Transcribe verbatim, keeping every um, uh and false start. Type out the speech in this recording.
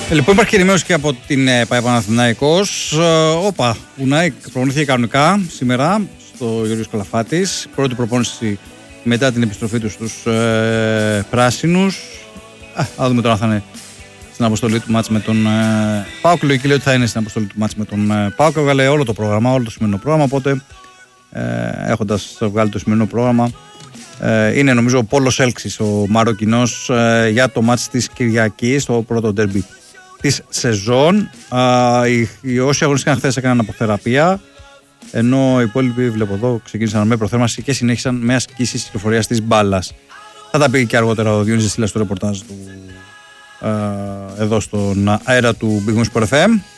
Λοιπόν, υπάρχει και ενημέρωση και από την ε, ΠΑΕ Παναθηναϊκός. Όπα, Ουνάικ προπονήθηκε κανονικά σήμερα στο Γεωργίος Καλαφάτης. Πρώτη προπόνηση μετά την επιστροφή του στους ε, πράσινους. Α, θα δούμε τώρα αν θα είναι στην αποστολή του μάτς με τον ε, ΠΑΟΚ. Λογική λέει ότι θα είναι στην αποστολή του μάτς με τον ε, ΠΑΟΚ. Έβγαλε όλο το πρόγραμμα, όλο το σημερινό πρόγραμμα. Οπότε, ε, έχοντας βγάλει το σημερινό πρόγραμμα, ε, είναι νομίζω ο Πόλος Έλξης, ο Μαροκινός, ε, για το μάτς της Κυριακής, το πρώτο ντέρμπι της σεζόν. Α, οι, οι όσοι αγωνίστηκαν χθες έκαναν αποθεραπεία, ενώ οι υπόλοιποι, βλέπω εδώ, ξεκίνησαν με προθέρμανση και συνέχισαν με ασκήσεις κυκλοφορίας της μπάλας. Θα τα πει και αργότερα ο Διονύσης Στήλας στο ρεπορτάζ του, α, εδώ στον αέρα του Big Wings Sport εφ εμ.